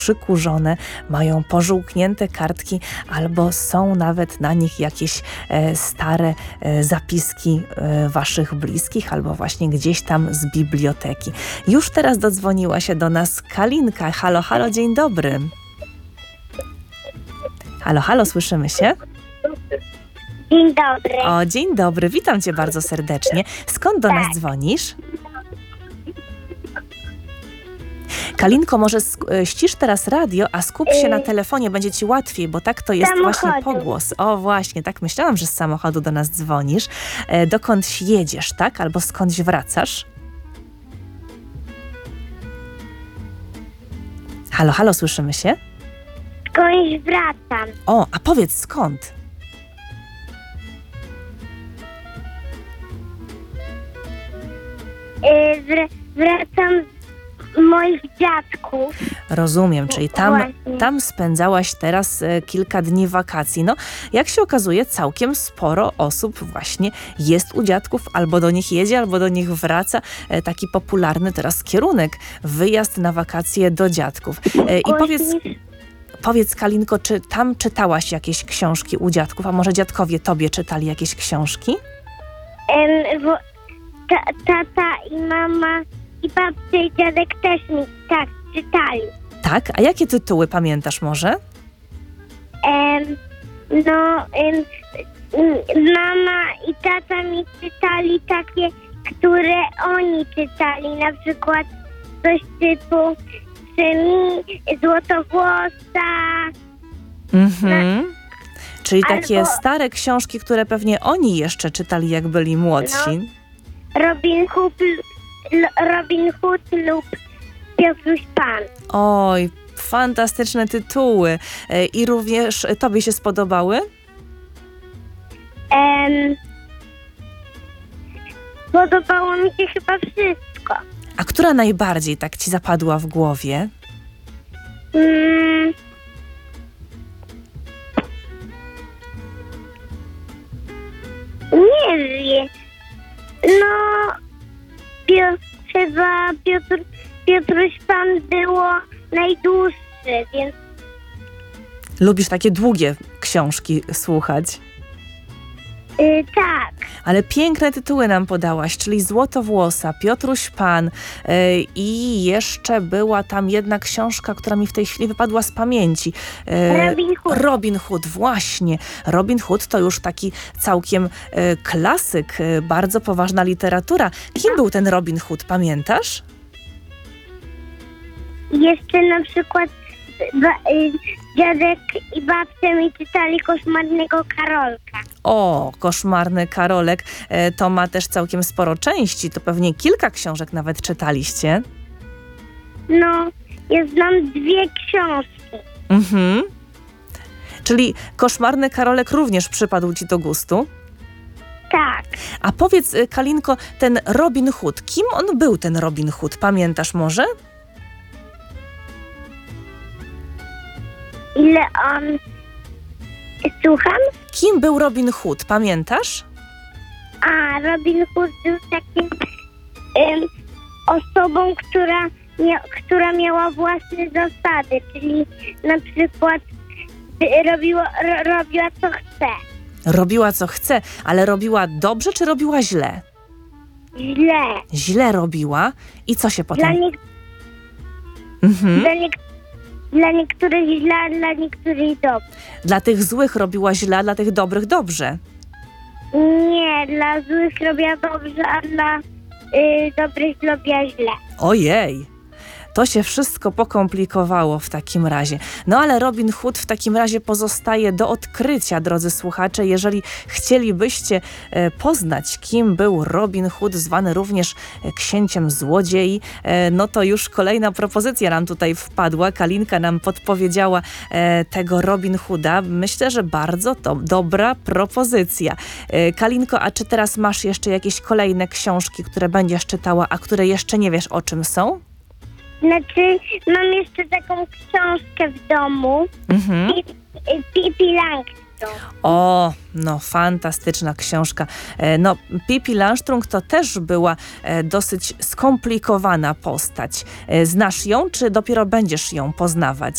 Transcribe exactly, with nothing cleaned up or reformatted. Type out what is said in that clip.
przykurzone, mają pożółknięte kartki albo są nawet na nich jakieś e, stare e, zapiski e, waszych bliskich albo właśnie gdzieś tam z biblioteki. Już teraz dodzwoniła się do nas Kalinka. Halo, halo, dzień dobry. Halo, halo, słyszymy się? Dzień dobry. O, dzień dobry, witam cię bardzo serdecznie. Skąd do nas dzwonisz? Kalinko, może sk- ścisz teraz radio, a skup się na telefonie, będzie ci łatwiej, bo tak to jest Samochodu. właśnie pogłos. O, właśnie, tak myślałam, że z samochodu do nas dzwonisz. E, dokądś jedziesz, tak? Albo skądś wracasz? Halo, halo, słyszymy się? Skądś wracam. O, a powiedz skąd? Yy, wr- wracam z moich dziadków. Rozumiem, czyli tam, Właśnie. tam spędzałaś teraz e, kilka dni wakacji. No, jak się okazuje, całkiem sporo osób właśnie jest u dziadków, albo do nich jedzie, albo do nich wraca. E, taki popularny teraz kierunek, wyjazd na wakacje do dziadków. E, I powiedz, Głośniej- powiedz, Kalinko, czy tam czytałaś jakieś książki u dziadków, a może dziadkowie tobie czytali jakieś książki? Em, wo- ta, tata i mama i babcia i dziadek też mi tak czytali. Tak, a jakie tytuły pamiętasz może? Em, no, em, m, mama i tata mi czytali takie, które oni czytali. Na przykład coś typu czy mi Złotowłosa. Mhm. Czyli takie Albo- stare książki, które pewnie oni jeszcze czytali, jak byli młodsi. Robin Hood, L- Robin Hood lub Piotruś Pan. Oj, fantastyczne tytuły. E, I również tobie się spodobały? Em, podobało mi się chyba wszystko. A która najbardziej tak ci zapadła w głowie? Mm, nie wiem. No, Pio, chyba Piotr, Piotruś Pan było najdłuższe, więc Lubisz takie długie książki słuchać? y, tak. Ale piękne tytuły nam podałaś, czyli Złotowłosa, Piotruś Pan e, i jeszcze była tam jedna książka, która mi w tej chwili wypadła z pamięci. E, Robin Hood. Robin Hood, właśnie. Robin Hood to już taki całkiem e, klasyk, e, bardzo poważna literatura. Kim był ten Robin Hood, pamiętasz? Jeszcze na przykład ba, y, dziadek i babcia mi czytali Koszmarnego Karolka. O, Koszmarny Karolek, e, to ma też całkiem sporo części, to pewnie kilka książek nawet czytaliście. No, ja znam dwie książki. Mhm. Czyli Koszmarny Karolek również przypadł ci do gustu. Tak. A powiedz, y, Kalinko, ten Robin Hood, kim on był, ten Robin Hood? Pamiętasz może? Ile on... Słucham? Kim był Robin Hood, pamiętasz? A, Robin Hood był takim em, osobą, która, mia, która miała własne zasady, czyli na przykład y, robiła, ro, robiła co chce. Robiła co chce, ale robiła dobrze czy robiła źle? Źle. Źle robiła i co się Dla, potem... nie, Mhm. dla, nie, dla niektórych źle, a dla niektórych dobrze. Dla tych złych robiła źle, a dla tych dobrych dobrze. Nie, dla złych robiła dobrze, a dla y, dobrych robiła źle. Ojej, to się wszystko pokomplikowało w takim razie. No ale Robin Hood w takim razie pozostaje do odkrycia, drodzy słuchacze. Jeżeli chcielibyście e, poznać, kim był Robin Hood, zwany również e, księciem złodziei, e, no to już kolejna propozycja nam tutaj wpadła. Kalinka nam podpowiedziała e, tego Robin Hooda. Myślę, że bardzo to dobra propozycja. E, Kalinko, a czy teraz masz jeszcze jakieś kolejne książki, które będziesz czytała, a które jeszcze nie wiesz, o czym są? Znaczy, mam jeszcze taką książkę w domu. Mhm. Pi- Pippi Langström. O, no fantastyczna książka. E, No, Pippi Langström to też była e, dosyć skomplikowana postać. E, Znasz ją, czy dopiero będziesz ją poznawać?